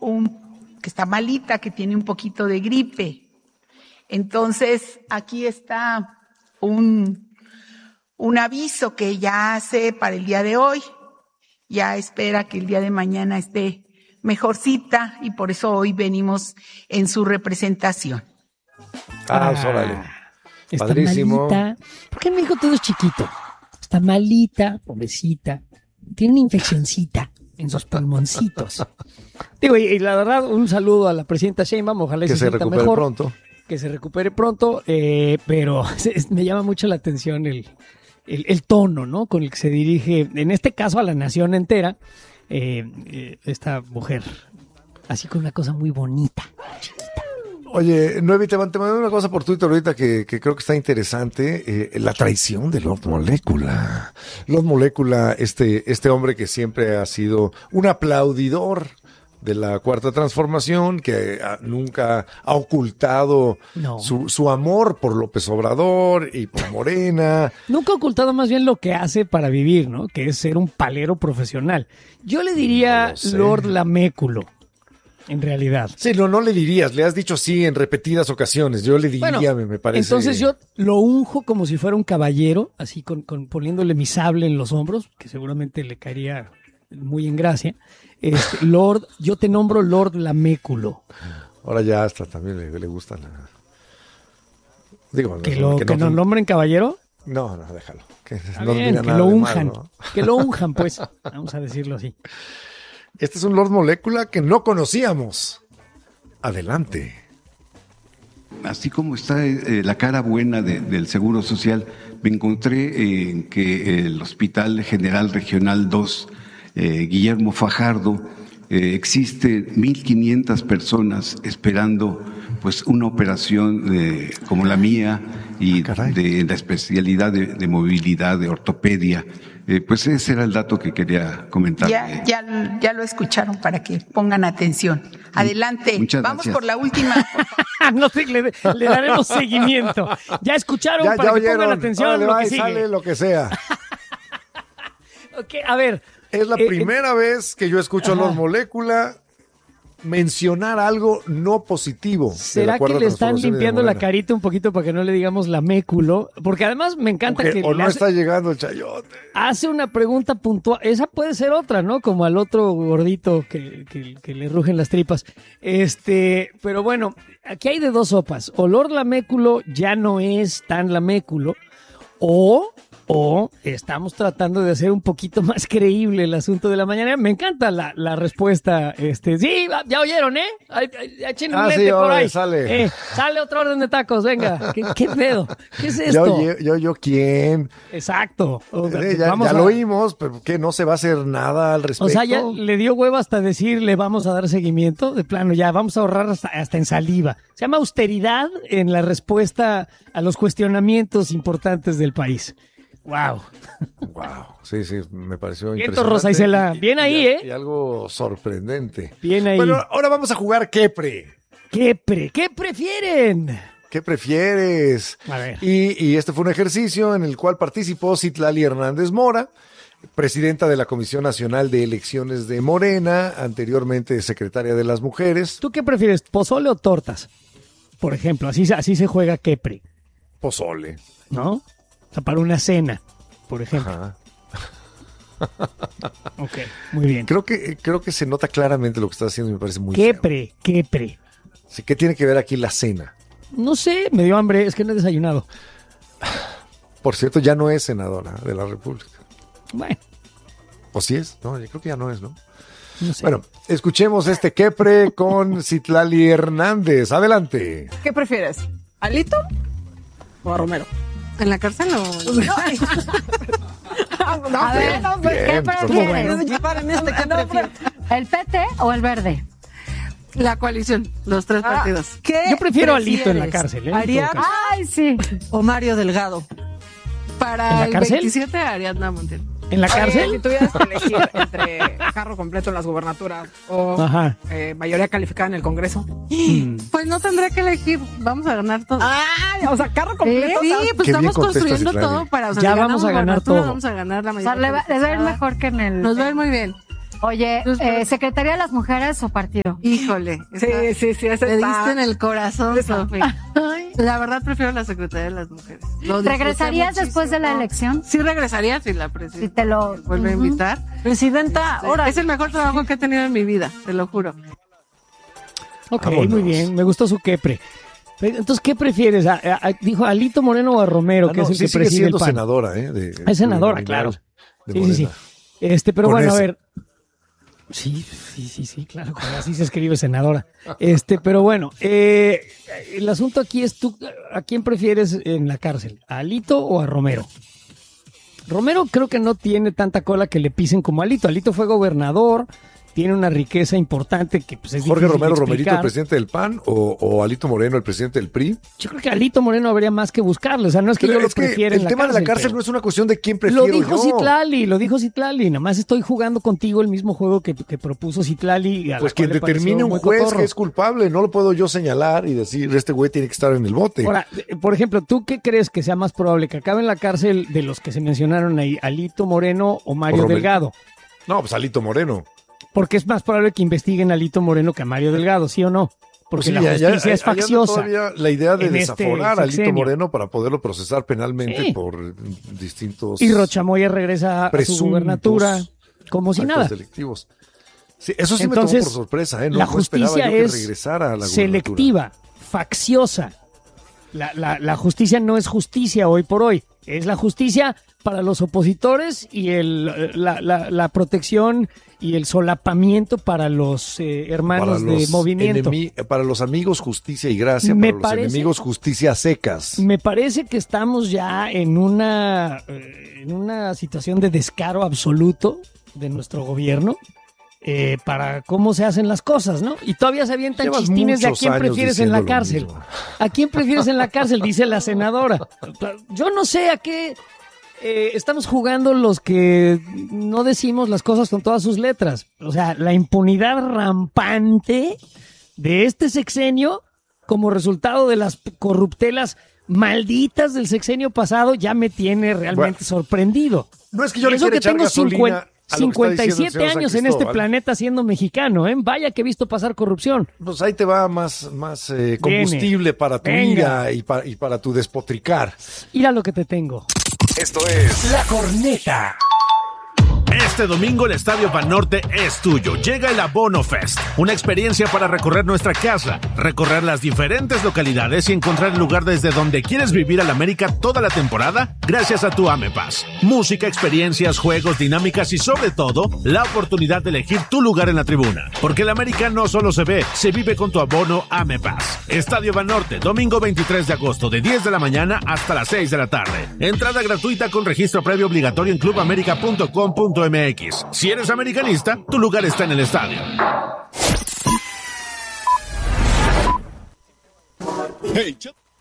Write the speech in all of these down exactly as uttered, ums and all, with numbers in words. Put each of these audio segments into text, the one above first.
un, que está malita, que tiene un poquito de gripe. Entonces, aquí está un, un aviso que ella hace para el día de hoy. Ya espera que el día de mañana esté mejorcita y por eso hoy venimos en su representación. Ah, ah órale. Está Padrísimo. Malita. ¿Por qué en México todo es chiquito? Está malita, pobrecita. Tiene una infeccioncita en sus pulmoncitos. Digo, y, y la verdad, un saludo a la presidenta Sheinbaum. Ojalá que se, se sienta recupere mejor. pronto. Que se recupere pronto, eh, pero me llama mucho la atención el, el, el tono, ¿no? Con el que se dirige, en este caso, a la nación entera, eh, eh, esta mujer. Así con una cosa muy bonita, chiquita. Oye, Nuevi, te mandé una cosa por Twitter ahorita que, que creo que está interesante. Eh, la traición de Lord Molecula. Lord Molecula, este, este hombre que siempre ha sido un aplaudidor de la Cuarta Transformación, que a, nunca ha ocultado no. su, su amor por López Obrador y por Morena. Nunca ha ocultado más bien lo que hace para vivir, ¿no? Que es ser un palero profesional. Yo le diría no Lord Laméculo. En realidad. Sí, no, no le dirías, le has dicho sí en repetidas ocasiones, yo le diría, bueno, me, me parece. Entonces yo lo unjo como si fuera un caballero, así con, con poniéndole mi sable en los hombros, que seguramente le caería muy en gracia. Este, Lord, yo te nombro Lord Laméculo. Ahora ya hasta también le, le gusta la... Digo, ¿Que, no, lo, que, que no, nos nombren caballero? No, no, déjalo. Que, no bien, que lo unjan, malo, ¿no? que lo unjan, pues, vamos a decirlo así. Este es un Lord Molecula que no conocíamos. Adelante. Así como está eh, la cara buena de, del Seguro Social, me encontré en eh, que el Hospital General Regional dos, eh, Guillermo Fajardo, eh, existe mil quinientas personas esperando pues una operación eh, como la mía y de la especialidad de, de movilidad, de ortopedia. Eh, pues ese era el dato que quería comentar. Ya, ya, ya lo escucharon para que pongan atención. Adelante, Muchas vamos gracias. por la última. no sé, le, le daremos seguimiento. Ya escucharon ya, para ya que oyeron. pongan atención Vale, lo va, que sigue. Sale lo que sea. Okay, a ver. Es la eh, primera eh, vez que yo escucho a Lord Molecula mencionar algo no positivo. ¿Será que le están limpiando la carita un poquito para que no le digamos laméculo? Porque además me encanta Porque, que... O no hace, está llegando el chayote. Hace una pregunta puntual. Esa puede ser otra, ¿no? Como al otro gordito que, que, que le rugen las tripas. Este, pero bueno, aquí hay de dos sopas. O Lord Laméculo ya no es tan laméculo, o... O estamos tratando de hacer un poquito más creíble el asunto de la mañana. Me encanta la, la respuesta. Este, sí, ya oyeron, ¿eh? Echen un ah, lente sí, por ahí. Sale. Eh, sale otra orden de tacos, venga. ¿Qué, qué pedo? ¿Qué es esto? Yo, yo, yo, ¿quién? Exacto. O sea, eh, ya vamos ya a... lo oímos, pero ¿qué? ¿No se va a hacer nada al respecto? O sea, ya le dio huevo hasta decirle vamos a dar seguimiento. De plano, ya vamos a ahorrar hasta, hasta en saliva. Se llama austeridad en la respuesta a los cuestionamientos importantes del país. Wow. Wow. Sí, sí, me pareció Bien, impresionante. Rosa Isela. Bien ahí, y, ¿eh? Y algo sorprendente. Bien ahí. Bueno, ahora vamos a jugar Quepre. Quepre. ¿Qué prefieren? ¿Qué prefieres? A ver. Y, y este fue un ejercicio en el cual participó Citlali Hernández Mora, presidenta de la Comisión Nacional de Elecciones de Morena, anteriormente secretaria de las Mujeres. ¿Tú qué prefieres, pozole o tortas? Por ejemplo, así, así se juega Quepre. Pozole. ¿No? O sea, para una cena, por ejemplo. Ajá. Ok, muy bien. Creo que, creo que se nota claramente lo que estás haciendo y me parece muy Quepre, feo. Quepre. Sí, ¿qué tiene que ver aquí la cena? No sé, me dio hambre, es que no he desayunado. Por cierto, ya no es senadora de la República. Bueno. ¿O sí es? No, yo creo que ya no es, ¿no? No sé. Bueno, escuchemos este Quepre con Citlali Hernández. Adelante. ¿Qué prefieres? ¿Alito o a Romero? ¿En la cárcel o...? No, no, a ver, no, ¿qué bien, prefieres? este, ¿qué prefieres? ¿El P T o el verde? La coalición, los tres Ah, partidos. ¿qué Yo prefiero a prefieres? Alito en la cárcel, ¿eh? En ¿Ariadna todo caso. Ay, sí. o Mario Delgado? ¿En Para la el cárcel? veintisiete, Ariadna Montiel. ¿En la Oye, cárcel? si tuvieras que elegir entre carro completo en las gubernaturas o Ajá. eh, mayoría calificada en el Congreso. Mm. Pues no tendré que elegir. Vamos a ganar todo. ¡Ay! O sea, carro Sí, completo. sí, ¿sabes? pues Qué bien estamos contestas, construyendo Citlali. todo para... O sea, Ya si vamos ganamos a ganar gubernatura, todo. Vamos a ganar la O sea, mayoría le va- les va a ir calificada. mejor que en el... Nos va a ir muy bien. Oye, eh, ¿Secretaría de las Mujeres o partido? Híjole. Sí, sí, sí, ese Me está- diste en el corazón, Esa. Sofi. La verdad prefiero la Secretaría de las Mujeres. Lo disfruté ¿Regresarías después de la muchísimo. elección? Sí regresaría si la Si presidenta te lo... vuelve a Ujú. invitar. Presidenta, Sí, ahora es el mejor trabajo que he tenido en mi vida, te lo juro. Ok, Vámonos. muy bien. Me gustó su quepre. Entonces, ¿qué prefieres? ¿A- a- a- dijo Alito Moreno o a Romero, Ah, que no, es el sí que sigue preside el siendo P A N? senadora, ¿eh? De, Es senadora, de- claro. de Sí, sí, sí. Morena. Este, pero Con bueno, a ese. ver. Sí, sí, sí, sí, claro, como así se escribe senadora. Este, pero bueno, eh, el asunto aquí es tú, ¿a quién prefieres en la cárcel? ¿A Alito o a Romero? Romero creo que no tiene tanta cola que le pisen como Alito. Alito fue gobernador, tiene una riqueza importante que pues, es Jorge difícil de Romero Romerito, explicar. el presidente del P A N, o, o Alito Moreno, el presidente del P R I. Yo creo que Alito Moreno habría más que buscarle. O sea, no es que Pero yo lo es que prefiera el en la tema cárcel. de la cárcel pero- no es una cuestión de quién prefiero Lo dijo yo. Citlali, lo dijo Citlali. Nada más estoy jugando contigo el mismo juego que, que propuso Citlali. a la Pues cual quien le pareció determine un muy juez cotorro. que es culpable, no lo puedo yo señalar y decir, este güey tiene que estar en el bote. Ahora, eh, por ejemplo, ¿tú qué crees que sea más probable? ¿Que acabe en la cárcel de los que se mencionaron ahí, Alito Moreno o Mario Romerito. Delgado? No, pues Alito Moreno. Porque es más probable que investiguen a Alito Moreno que a Mario Delgado, ¿sí o no? Porque Pues sí, la ya- ya- justicia es ahí anda facciosa. todavía la idea de en este desaforar a Alito sexenio. Moreno para poderlo procesar penalmente Sí. por eh, distintos Y Rochamoya regresa a su presuntos gubernatura como si actos nada. delictivos. Sí, eso sí Entonces, me tomó por sorpresa, ¿eh? No, la no esperaba justicia yo que es regresara a la gubernatura. selectiva, facciosa. La, la, la justicia no es justicia hoy por hoy. Es la justicia para los opositores y el, la, la, la protección y el solapamiento para los eh, hermanos Para de los movimiento. enemi- para los amigos justicia y gracia, Me para los parece- enemigos justicia secas. Me parece que estamos ya en una, eh, en una situación de descaro absoluto de nuestro gobierno eh, para cómo se hacen las cosas, ¿no? Y todavía se avientan Llevas chistines de a muchos quién años prefieres en la diciendo lo cárcel. mismo. ¿A quién prefieres en la cárcel? Dice la senadora. Yo no sé a qué eh, estamos jugando los que no decimos las cosas con todas sus letras. O sea, la impunidad rampante de este sexenio como resultado de las corruptelas malditas del sexenio pasado ya me tiene realmente Bueno. sorprendido. No es que yo le Eso quiera que echar tengo gasolina cincuenta, a lo que está cincuenta y diciendo el siete señor años San en este Cristóbal. planeta siendo mexicano, ¿eh? Vaya que he visto pasar corrupción. Pues ahí te va más, más eh, combustible para tu Venga. ira y, pa- y para tu despotricar. Mira lo que te tengo. Esto es La Corneta. Este domingo el Estadio Banorte es tuyo. Llega el Abono Fest, una experiencia para recorrer nuestra casa, recorrer las diferentes localidades y encontrar el lugar desde donde quieres vivir al América toda la temporada gracias a tu AMEPAS. Música, experiencias, juegos, dinámicas y sobre todo, la oportunidad de elegir tu lugar en la tribuna. Porque el América no solo se ve, se vive con tu abono AMEPAS. Estadio Banorte, domingo veintitrés de agosto, de diez de la mañana hasta las seis de la tarde. Entrada gratuita con registro previo obligatorio en club américa punto com punto m x. Si eres americanista, tu lugar está en el estadio. W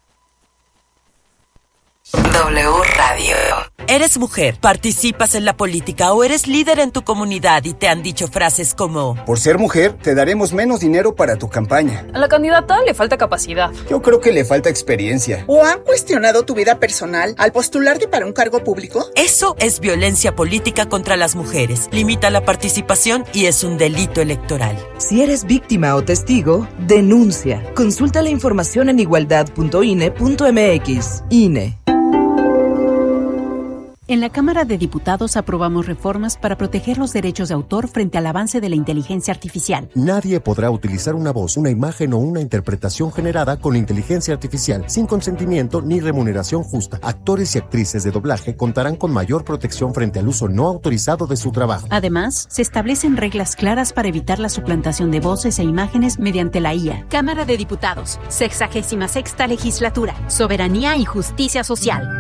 Radio. ¿Eres mujer, participas en la política o eres líder en tu comunidad y te han dicho frases como: por ser mujer, te daremos menos dinero para tu campaña? A la candidata le falta capacidad. Yo creo que le falta experiencia. ¿O han cuestionado tu vida personal al postularte para un cargo público? Eso es violencia política contra las mujeres. Limita la participación y es un delito electoral. Si eres víctima o testigo, denuncia. Consulta la información en igualdad punto i n e punto m x. I N E. En la Cámara de Diputados aprobamos reformas para proteger los derechos de autor frente al avance de la inteligencia artificial. Nadie podrá utilizar una voz, una imagen o una interpretación generada con inteligencia artificial sin consentimiento ni remuneración justa. Actores y actrices de doblaje contarán con mayor protección frente al uso no autorizado de su trabajo. Además, se establecen reglas claras para evitar la suplantación de voces e imágenes mediante la I A. Cámara de Diputados, sexagésima sexta legislatura, soberanía y justicia social.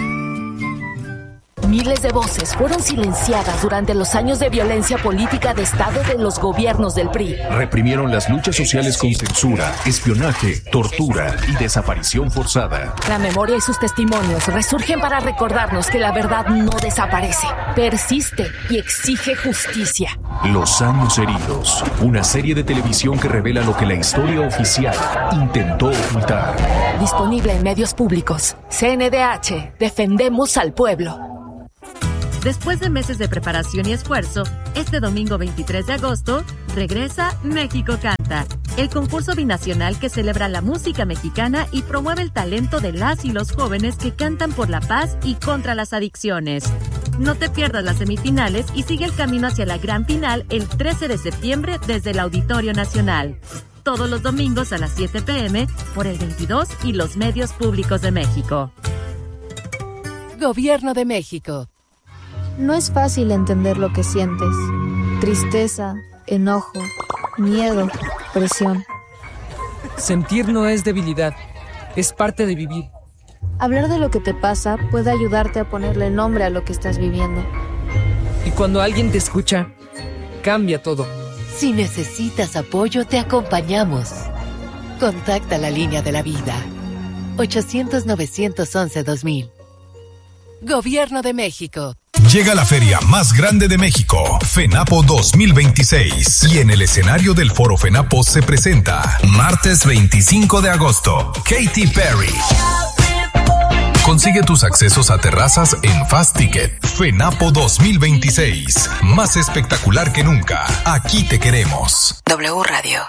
Miles de voces fueron silenciadas durante los años de violencia política de Estado de los gobiernos del P R I. Reprimieron las luchas sociales con censura, espionaje, tortura y desaparición forzada. La memoria y sus testimonios resurgen para recordarnos que la verdad no desaparece, persiste y exige justicia. Los años heridos, una serie de televisión que revela lo que la historia oficial intentó ocultar. Disponible en medios públicos. C N D H, defendemos al pueblo. Después de meses de preparación y esfuerzo, este domingo veintitrés de agosto, regresa México Canta, el concurso binacional que celebra la música mexicana y promueve el talento de las y los jóvenes que cantan por la paz y contra las adicciones. No te pierdas las semifinales y sigue el camino hacia la gran final el trece de septiembre desde el Auditorio Nacional. Todos los domingos a las siete pm por el veintidós y los medios públicos de México. Gobierno de México. No es fácil entender lo que sientes. Tristeza, enojo, miedo, presión. Sentir no es debilidad, es parte de vivir. Hablar de lo que te pasa puede ayudarte a ponerle nombre a lo que estás viviendo. Y cuando alguien te escucha, cambia todo. Si necesitas apoyo, te acompañamos. Contacta la línea de la vida. ochocientos, novecientos once, dos mil. Gobierno de México. Llega la feria más grande de México, FENAPO dos mil veintiséis. Y en el escenario del Foro FENAPO se presenta, martes veinticinco de agosto, Katy Perry. Consigue tus accesos a terrazas en Fast Ticket. FENAPO dos mil veintiséis. Más espectacular que nunca. Aquí te queremos. W Radio.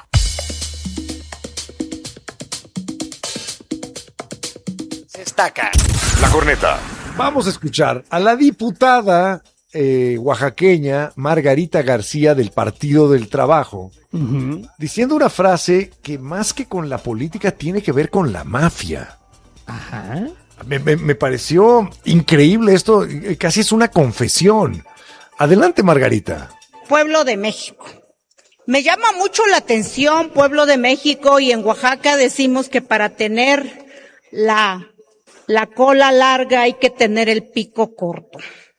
Se estaca. La corneta. Vamos a escuchar a la diputada eh, oaxaqueña Margarita García del Partido del Trabajo, uh-huh, diciendo una frase que más que con la política tiene que ver con la mafia. Ajá. Me, me, me pareció increíble esto, casi es una confesión. Adelante, Margarita. Pueblo de México. Me llama mucho la atención, Pueblo de México, y en Oaxaca decimos que para tener la... La cola larga hay que tener el pico corto.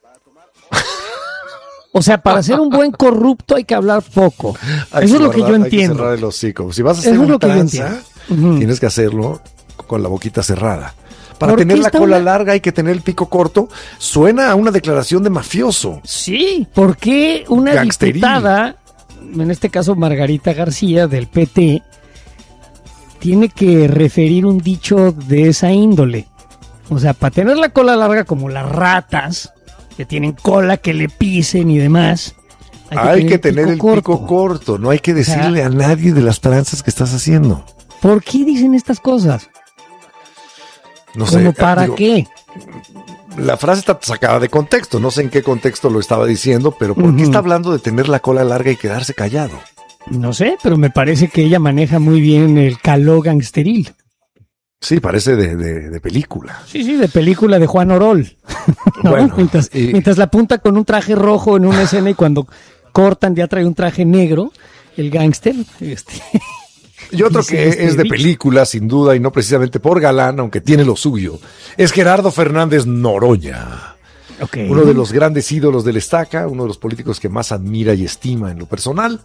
O sea, para ser un buen corrupto hay que hablar poco. Hay Eso es lo cerrar, que yo hay entiendo. Que cerrar el hocico. Si vas a hacer Eso un es lo tranza, que uh-huh, tienes que hacerlo con la boquita cerrada. Para tener la cola una... larga hay que tener el pico corto. Suena a una declaración de mafioso. Sí, ¿por qué una Gangsteril. diputada, en este caso Margarita García del P T, tiene que referir un dicho de esa índole? O sea, para tener la cola larga como las ratas, que tienen cola que le pisen y demás, hay que hay tener, que tener el, pico, el pico corto. No hay que decirle o sea, a nadie de las tranzas que estás haciendo. ¿Por qué dicen estas cosas? No sé. ¿Cómo para digo, qué? La frase está sacada de contexto. No sé en qué contexto lo estaba diciendo, pero ¿por uh-huh. qué está hablando de tener la cola larga y quedarse callado? No sé, pero me parece que ella maneja muy bien el caló gangsteril. Sí, parece de, de, de película. Sí, sí, de película de Juan Orol. ¿No? Bueno, mientras, y... mientras la apunta con un traje rojo en una escena y cuando cortan ya trae un traje negro, el gángster. Este... Y otro que este es de película, sin duda, y no precisamente por galán, aunque tiene lo suyo, es Gerardo Fernández Noroña. Okay. Uno de los grandes ídolos del Estaca, uno de los políticos que más admira y estima en lo personal.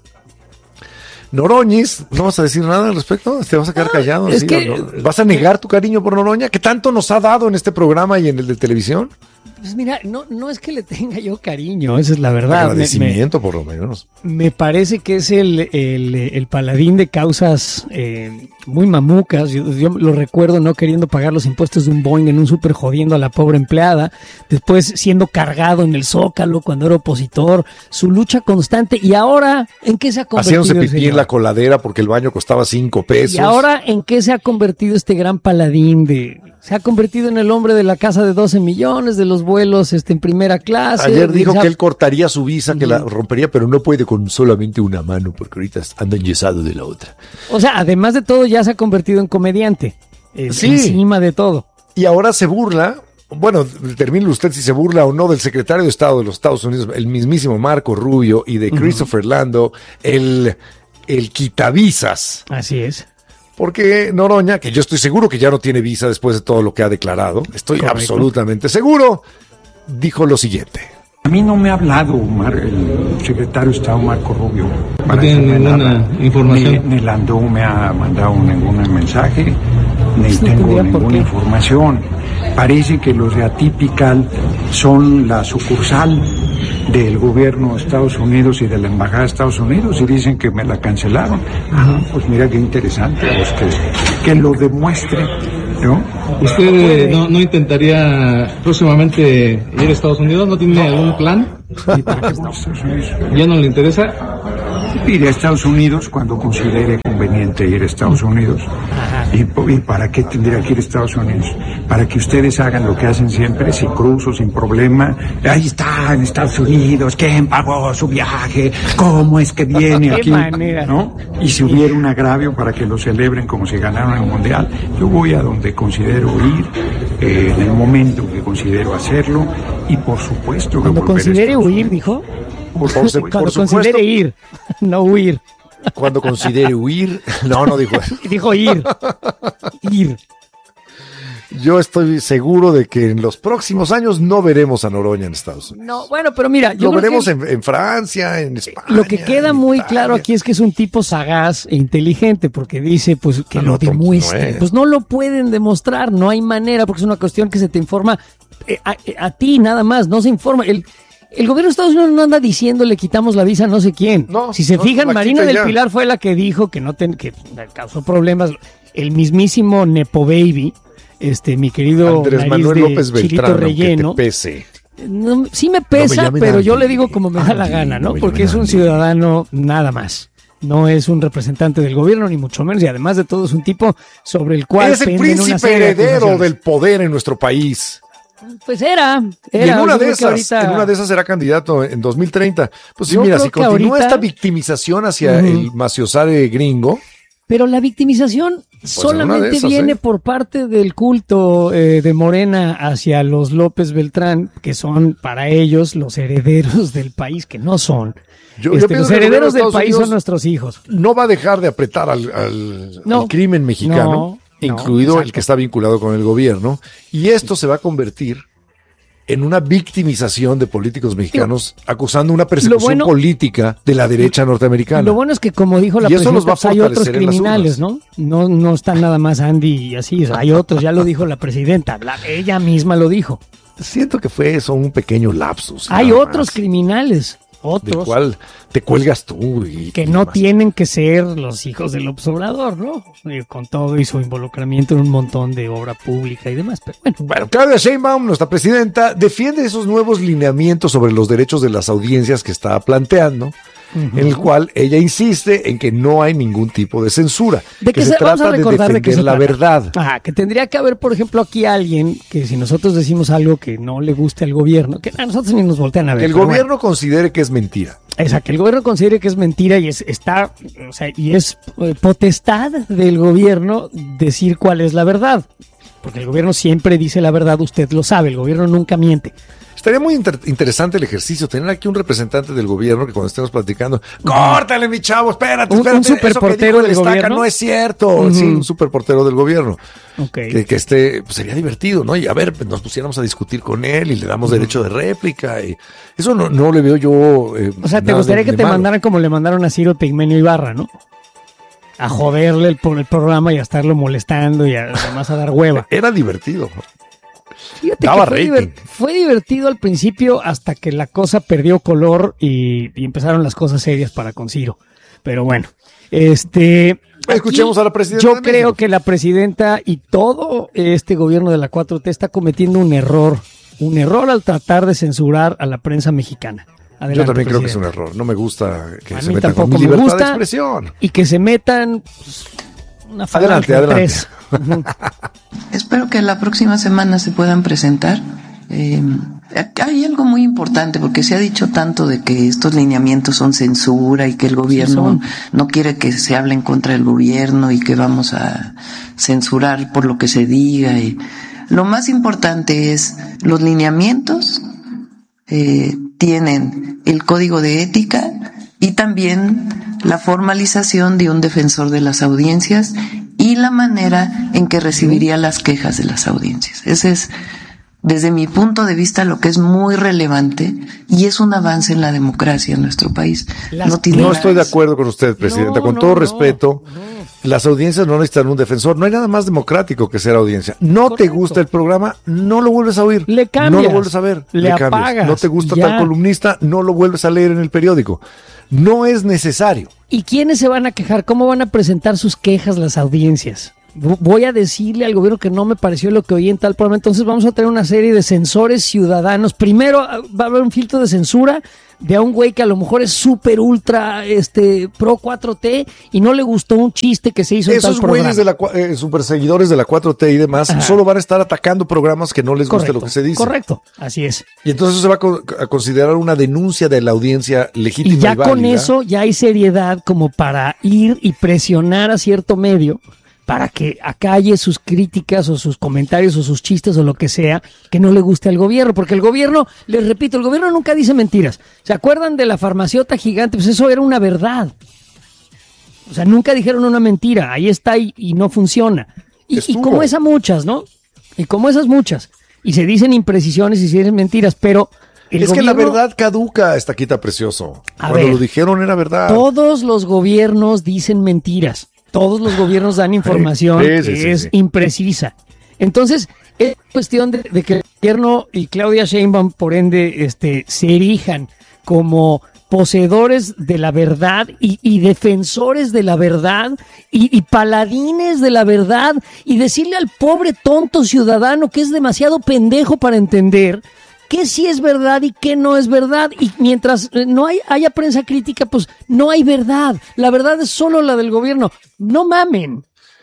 Noroñez, ¿no vas a decir nada al respecto? ¿Te vas a quedar callado? Es ¿Sí? que... ¿No? ¿Vas a negar tu cariño por Noroña? ¿Qué tanto nos ha dado en este programa y en el de televisión? Pues mira, no, no es que le tenga yo cariño, esa es la verdad. Agradecimiento, me, por lo menos. Me parece que es el, el, el paladín de causas eh, muy mamucas. Yo, yo lo recuerdo no queriendo pagar los impuestos de un Boeing en un súper, jodiendo a la pobre empleada. Después siendo cargado en el Zócalo cuando era opositor. Su lucha constante. Y ahora, ¿en qué se ha convertido? Haciéndose pipí en la coladera porque el baño costaba cinco pesos. Y ahora, ¿en qué se ha convertido este gran paladín de... Se ha convertido en el hombre de la casa de doce millones, de los vuelos este, en primera clase. Ayer dijo que él cortaría su visa, que la rompería, pero no puede con solamente una mano, porque ahorita anda enyesado de la otra. O sea, además de todo, ya se ha convertido en comediante. Eh, sí. Encima de todo. Y ahora se burla, bueno, determine usted si se burla o no del secretario de Estado de los Estados Unidos, el mismísimo Marco Rubio, y de Christopher uh-huh. Lando, el, el quitavisas. Así es. Porque Noroña, que yo estoy seguro que ya no tiene visa después de todo lo que ha declarado, estoy Correcto. absolutamente seguro, dijo lo siguiente. A mí no me ha hablado Mar, el secretario de Estado Marco Rubio. ¿No tiene ninguna información? Ni, ni Landó me ha mandado ningún mensaje, ni no tengo ninguna información. Parece que los de Atypical son la sucursal del gobierno de Estados Unidos y de la embajada de Estados Unidos y dicen que me la cancelaron. Ah, pues mira qué interesante, pues que, que lo demuestre ¿no? ¿Usted eh, no, no intentaría próximamente ir a Estados Unidos? ¿No tiene algún plan? ¿Ya no le interesa? Ir a Estados Unidos cuando considere conveniente ir a Estados Unidos. ¿Y, ¿Y para qué tendría que ir a Estados Unidos? Para que ustedes hagan lo que hacen siempre, sin cruzo, sin problema. Ahí está, en Estados Unidos, ¿quién pagó su viaje? ¿Cómo es que viene aquí? ¿No? Y si hubiera un agravio para que lo celebren como si ganaran el Mundial, yo voy a donde considero ir, eh, en el momento que considero hacerlo, y por supuesto que Cuando considere huir, dijo. Por, por, por Cuando supuesto, considere ir, no huir. Cuando considere huir. No, no dijo eso. Dijo ir. Ir. Yo estoy seguro de que en los próximos años no veremos a Noroña en Estados Unidos. No, bueno, pero mira, yo lo creo veremos que en, en Francia, en España. Lo que queda muy Italia. claro aquí es que es un tipo sagaz e inteligente, porque dice pues que No, lo no, demuestre. no Pues no lo pueden demostrar, no hay manera, porque es una cuestión que se te informa eh, a, a ti nada más, no se informa. El, el gobierno de Estados Unidos no anda diciendo le quitamos la visa a no sé quién. No, si se no, fijan, la Marina quita del ya. Pilar fue la que dijo que no ten, que causó problemas. El mismísimo Nepo Baby, este, mi querido Andrés nariz Manuel de López chilito Beltrán, relleno. aunque te pese. No, sí me No pesa, me llamen pero Andy, yo le digo como me da la Andy, gana, ¿no? no me Porque llamen es un Andy. ciudadano nada más. No es un representante del gobierno, ni mucho menos, y además de todo es un tipo sobre el cual Es el penden una príncipe serie de heredero acusaciones. del poder en nuestro país. Pues era, Y era. en una yo de creo que esas, ahorita- en una de esas será candidato en dos mil treinta. Pues sí, Yo mira, creo si que continúa ahorita- esta victimización hacia Ujú. el maciosare gringo, Pero la victimización Pues en una solamente de esas, viene ¿eh? por parte del culto eh, de Morena hacia los López Beltrán, que son para ellos los herederos del país, que no son. Yo- yo Este, pienso los que el herederos gobierno de del Estados país Unidos son nuestros hijos. no va a dejar de apretar al, al- No. al crimen mexicano, No, no, incluido el exacto. que está vinculado con el gobierno, y esto se va a convertir en una victimización de políticos mexicanos acusando una persecución bueno- política de la derecha norteamericana. Lo bueno es que, como dijo la Y eso los presidenta, va a pues, hay otros fortalecer en las criminales, ¿no? ¿no? No están nada más Andy y así, o sea, hay otros, ya lo dijo la presidenta, la- ella misma lo dijo. Siento que fue eso un pequeño lapsus. Hay nada otros más, criminales, del otros, cual te cuelgas tú. Y, que y no demás. tienen que ser los hijos del observador, ¿no? Eh, Con todo y su involucramiento en un montón de obra pública y demás, pero bueno. Bueno, Claudia Sheinbaum, nuestra presidenta, defiende esos nuevos lineamientos sobre los derechos de las audiencias que está planteando, Ujú. en el cual ella insiste en que no hay ningún tipo de censura, ¿De que qué se se, vamos a trata de recordar de qué defender se la trata? verdad. Ah, que tendría que haber, por ejemplo, aquí alguien que si nosotros decimos algo que no le guste al gobierno, que a nosotros ni nos voltean a ver. Que el pero gobierno bueno. considere que es mentira. Exacto, que el gobierno considere que es mentira y es está, o sea, y es eh, potestad del gobierno decir cuál es la verdad. Porque el gobierno siempre dice la verdad, usted lo sabe, el gobierno nunca miente. Estaría muy inter- interesante el ejercicio, tener aquí un representante del gobierno que cuando estemos platicando, córtale mi chavo, espérate, Un- espérate, un superportero eso que del dijo el Estaca gobierno. no es cierto, Ujú. sí, un superportero del gobierno. Okay. Que, que esté, pues sería divertido, ¿no? Y a ver, pues, nos pusiéramos a discutir con él y le damos derecho de réplica. Y eso no, no le veo yo. eh, O sea, te nada gustaría de que te malo. mandaran como le mandaron a Ciro Pigmenio Ibarra, ¿no? A joderle el, por el programa y a estarlo molestando y a- además a dar hueva. Era divertido. Fíjate Daba que fue, rating. diver- fue divertido al principio hasta que la cosa perdió color y, y empezaron las cosas serias para con Ciro. Pero bueno, este... Escuchemos aquí a la presidenta Yo de creo México. que la presidenta y todo este gobierno de la cuatro T está cometiendo un error. Un error al tratar de censurar a la prensa mexicana. Adelante, Yo también creo que es presidenta. un error. No me gusta que A se mí metan con tampoco mi me libertad gusta. de expresión. Y que se metan pues, una Adelante, falange de adelante. tres. Ujú. Espero que la próxima semana se puedan presentar. Eh, hay algo muy importante porque se ha dicho tanto de que estos lineamientos son censura y que el gobierno Sí, no quiere que se hable en contra del gobierno y que vamos a censurar por lo que se diga. Y lo más importante es los lineamientos eh, tienen el código de ética y también la formalización de un defensor de las audiencias y la manera en que recibiría las quejas de las audiencias. Ese es, desde mi punto de vista, lo que es muy relevante y es un avance en la democracia en nuestro país. Las No tiene No nada- estoy de acuerdo con usted, presidenta. No, con no, todo no, respeto, las audiencias no necesitan un defensor. No hay nada más democrático que ser audiencia. No te Correcto. gusta el programa, no lo vuelves a oír. Le cambias, No lo vuelves a ver. le cambias. apagas, No te gusta ya. tal columnista, no lo vuelves a leer en el periódico. No es necesario. ¿Y quiénes se van a quejar? ¿Cómo van a presentar sus quejas las audiencias? voy a decirle al gobierno que no me pareció lo que oí en tal programa, entonces vamos a tener una serie de censores ciudadanos. Primero va a haber un filtro de censura de a un güey que a lo mejor es súper ultra este pro cuatro T y no le gustó un chiste que se hizo en tal programa. Esos güeyes de la eh, super seguidores de la cuatro T y demás, ajá, solo van a estar atacando programas que no les guste lo que se dice. Correcto, así es. Y entonces se va a, co- a considerar una denuncia de la audiencia legítima y, y ya y válida. Con eso ya hay seriedad como para ir y presionar a cierto medio para que acalle sus críticas o sus comentarios o sus chistes o lo que sea que no le guste al gobierno, porque el gobierno, les repito, el gobierno nunca dice mentiras. ¿Se acuerdan de la farmaciota gigante? Pues eso era una verdad. O sea, nunca dijeron una mentira, ahí está y, y no funciona. Y, y como esas muchas, ¿no? Y como esas muchas. Y se dicen imprecisiones y se dicen mentiras, pero el es gobierno, que la verdad caduca, Estaquita Precioso. A Cuando ver, lo dijeron era verdad. Todos los gobiernos dicen mentiras. Todos los gobiernos dan información sí, sí, que sí, es sí. imprecisa. Entonces, es cuestión de, de que el gobierno y Claudia Sheinbaum, por ende, este, se erijan como poseedores de la verdad y, y defensores de la verdad y, y paladines de la verdad y decirle al pobre tonto ciudadano que es demasiado pendejo para entender qué sí es verdad y qué no es verdad. Y mientras no hay, haya prensa crítica, pues no hay verdad. La verdad es solo la del gobierno. No mamen.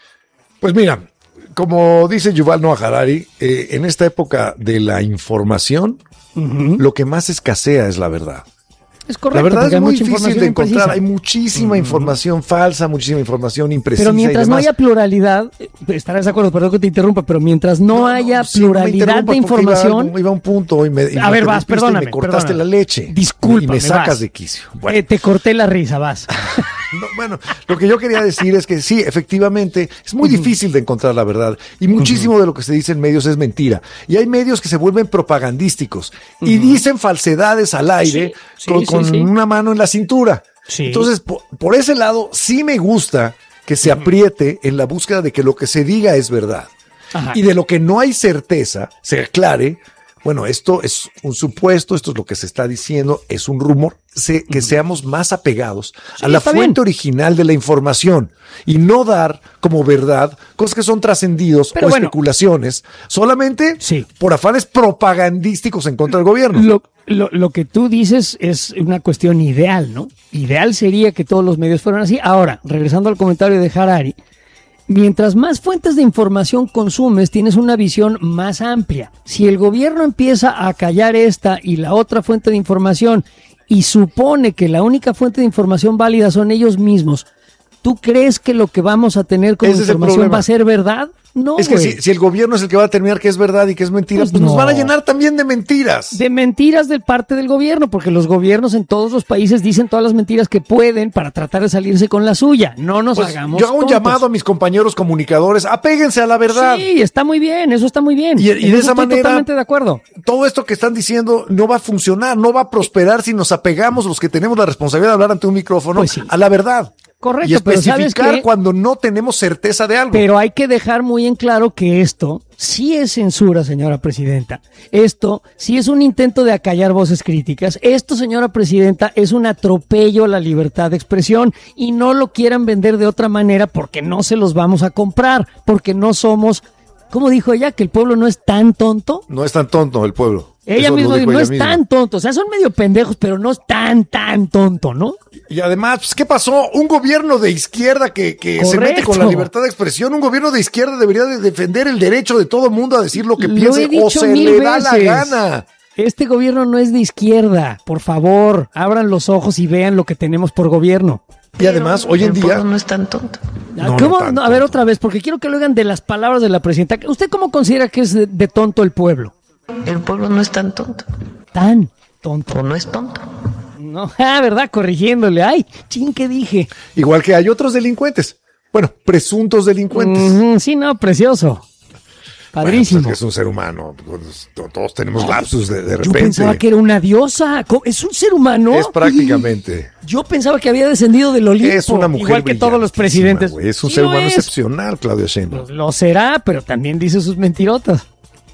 Pues mira, como dice Yuval Noah Harari, eh, en esta época de la información, uh-huh, lo que más escasea es la verdad. Es correcto. La verdad es muy difícil de encontrar. imprecisa. Hay muchísima uh-huh. información falsa, muchísima información imprecisa. Pero mientras no haya pluralidad, estarás de acuerdo, perdón que te interrumpa, pero mientras no, no haya no, sí, pluralidad de información. Iba, iba a un punto y me, y a ver, vas, perdóname. Me cortaste perdóname. la leche. Disculpa. Y me sacas vas. de quicio. Bueno. Eh, te corté la risa, vas. No, bueno, lo que yo quería decir es que sí, efectivamente, es muy uh-huh. difícil de encontrar la verdad y muchísimo uh-huh. de lo que se dice en medios es mentira. Y hay medios que se vuelven propagandísticos uh-huh. y dicen falsedades al aire sí, con, sí, con sí, una mano en la cintura. Sí. Entonces, por, por ese lado, sí me gusta que se apriete en la búsqueda de que lo que se diga es verdad. Ajá. Y de lo que no hay certeza, se aclare. Bueno, esto es un supuesto, esto es lo que se está diciendo, es un rumor, se, que seamos más apegados sí, a la fuente bien. original de la información y no dar como verdad cosas que son trascendidos o bueno, especulaciones solamente sí. por afanes propagandísticos en contra del gobierno. Lo, lo, lo que tú dices es una cuestión ideal, ¿no? Ideal sería que todos los medios fueran así. Ahora, regresando al comentario de Harari, mientras más fuentes de información consumes, tienes una visión más amplia. Si el gobierno empieza a callar esta y la otra fuente de información y supone que la única fuente de información válida son ellos mismos, ¿tú crees que lo que vamos a tener como Ese información va a ser verdad? No, es que si, si el gobierno es el que va a determinar qué es verdad y qué es mentira, pues, pues no. nos van a llenar también de mentiras. De mentiras de parte del gobierno, porque los gobiernos en todos los países dicen todas las mentiras que pueden para tratar de salirse con la suya. No nos pues hagamos Yo hago un tontos. llamado a mis compañeros comunicadores, apéguense a la verdad. Sí, está muy bien, eso está muy bien. Y, y de esa estoy manera, totalmente de acuerdo. Todo esto que están diciendo no va a funcionar, no va a prosperar si nos apegamos los que tenemos la responsabilidad de hablar ante un micrófono pues sí. a la verdad. Correcto, y especificar pero ¿sabes qué? cuando no tenemos certeza de algo. Pero hay que dejar muy en claro que esto sí es censura, señora presidenta. Esto sí es un intento de acallar voces críticas. Esto, señora presidenta, es un atropello a la libertad de expresión y no lo quieran vender de otra manera porque no se los vamos a comprar, porque no somos, ¿cómo dijo ella? ¿Que el pueblo no es tan tonto? No es tan tonto el pueblo. Ella misma dijo, no es misma. tan tonto, o sea, son medio pendejos, pero no es tan, tan tonto, ¿no? Y además, pues, ¿qué pasó? Un gobierno de izquierda que, que se mete con la libertad de expresión, un gobierno de izquierda debería de defender el derecho de todo mundo a decir lo que lo piense o se le da veces. la gana. Este gobierno no es de izquierda, por favor, abran los ojos y vean lo que tenemos por gobierno. Y además, hoy en día... no es tan tonto. No, ¿Cómo? No, no, a ver, otra vez, porque quiero que lo oigan de las palabras de la presidenta. ¿Usted cómo considera que es de, de tonto el pueblo? El pueblo no es tan tonto. Tan tonto. O no es tonto. No, ah, ¿verdad? Corrigiéndole. Ay, ching, ¿qué dije? Igual que hay otros delincuentes. Bueno, presuntos delincuentes. Mm, sí, no, precioso. Padrísimo. Bueno, pues es que es un ser humano. Todos tenemos lapsus de, de repente. Yo pensaba que era una diosa. ¿Es un ser humano? Es prácticamente. Yo pensaba que había descendido del Olimpo. Es una mujer igual que todos los presidentes. Wey. Es un sí ser humano es. excepcional, Claudia Sheinbaum. Lo será, pero también dice sus mentirotas.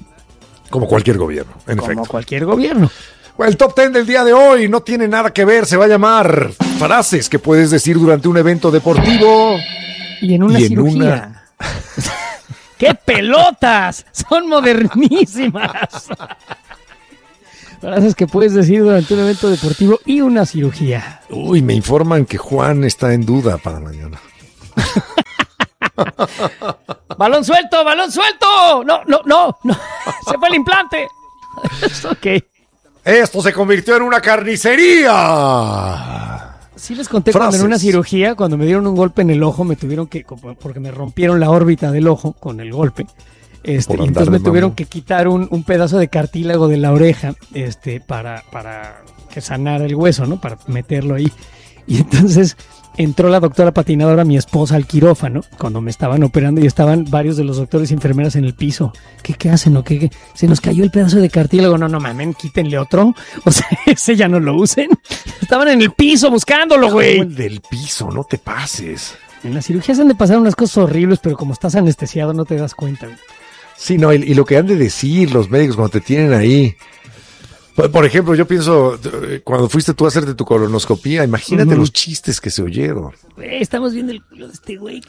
Como cualquier gobierno, en Como efecto. Como cualquier gobierno. Bueno, el top ten del día de hoy no tiene nada que ver. Se va a llamar frases que puedes decir durante un evento deportivo. Y en una y en cirugía. Una... ¡Qué pelotas! Son modernísimas. Frases que puedes decir durante un evento deportivo y una cirugía. Uy, me informan que Juan está en duda para mañana. ¡Balón suelto! ¡Balón suelto! No, no, no, no. Se fue el implante. Ok. Esto se convirtió en una carnicería. Sí les conté Frases. Cuando en una cirugía, cuando me dieron un golpe en el ojo, me tuvieron que, porque me rompieron la órbita del ojo con el golpe. Este, y entonces me tuvieron que quitar un, un pedazo de cartílago de la oreja, este, para, para que sanara el hueso, ¿no? Para meterlo ahí. Y entonces entró la doctora patinadora, mi esposa, al quirófano, cuando me estaban operando y estaban varios de los doctores y enfermeras en el piso. ¿Qué, qué hacen? ¿O qué, qué? Se nos cayó el pedazo de cartílago. No, no mamen, quítenle otro. O sea, ese ya no lo usen. Estaban en el piso buscándolo, güey. El del piso, no te pases. En las cirugías han de pasar unas cosas horribles, pero como estás anestesiado no te das cuenta, güey. Sí, no, y, y lo que han de decir los médicos cuando te tienen ahí. Por, por ejemplo, yo pienso, cuando fuiste tú a hacerte tu colonoscopía, imagínate uh-huh. los chistes que se oyeron. Güey, estamos viendo el culo de este güey.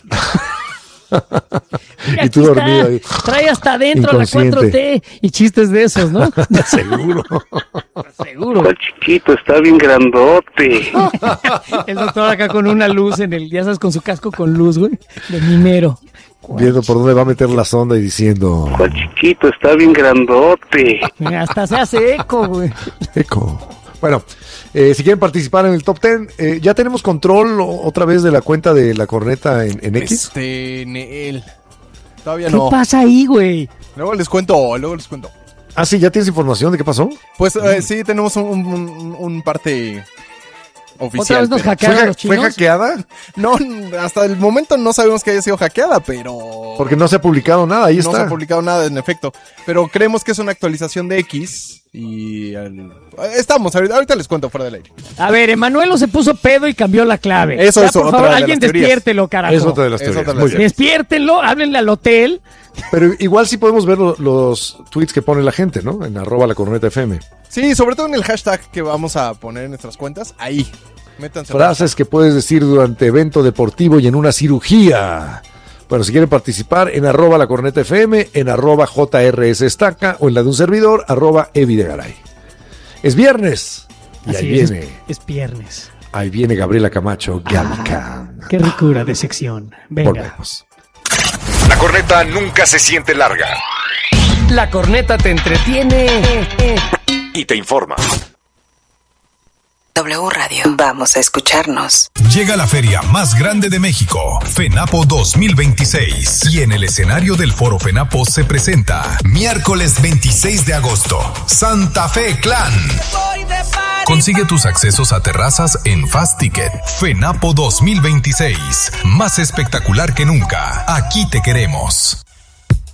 Mira, y tú dormido ahí. Trae hasta adentro la cuatro T y chistes de esos, ¿no? Seguro. Seguro. Está chiquito, está bien grandote. El doctor acá con una luz en el, ya sabes, con su casco con luz, güey, de minero. Viendo por dónde va a meter la sonda y diciendo... Está chiquito, está bien grandote. Hasta se hace eco, güey. Eco. Bueno, eh, si quieren participar en el Top Ten, eh, ya tenemos control otra vez de la cuenta de La Corneta en, en X. Este, Neel. Todavía ¿Qué no. ¿Qué pasa ahí, güey? Luego les cuento, luego les cuento. Ah, sí, ¿ya tienes información de qué pasó? Pues eh, sí, tenemos un, un, un parte... oficial. ¿Otra vez nos hackearon ¿Fue, los chinos? ¿Fue hackeada? No, hasta el momento no sabemos que haya sido hackeada, pero... Porque no se ha publicado nada, ahí no está. No se ha publicado nada, en efecto. Pero creemos que es una actualización de X y... El... Estamos, ahorita, ahorita les cuento fuera del aire. A ver, Emanuelo se puso pedo y cambió la clave. Eso, ya, eso, por otra favor, de alguien las teorías. despiértelo, carajo. Es otra de las teorías. Muy bien. Despiértenlo, háblenle al hotel. Pero igual sí podemos ver lo, los tweets que pone la gente, ¿no? En arroba la corneta F M. Sí, sobre todo en el hashtag que vamos a poner en nuestras cuentas, ahí. Métanse. Frases que puedes decir durante evento deportivo y en una cirugía. Bueno, si quieren participar, en arroba la corneta F M, en arroba J R S Estaca o en la de un servidor, arroba Evidegaray. Es viernes. Y Así ahí es, viene. Es, es viernes. Ahí viene Gabriela Camacho, Galcan. Qué ricura de sección. Venga. Volvemos. La corneta nunca se siente larga. La corneta te entretiene y te informa. W Radio. Vamos a escucharnos. Llega la feria más grande de México, FENAPO dos mil veintiséis. Y en el escenario del Foro FENAPO se presenta miércoles veintiséis de agosto, Santa Fe Clan. Consigue tus accesos a terrazas en Fast Ticket. FENAPO dos mil veintiséis. Más espectacular que nunca. Aquí te queremos.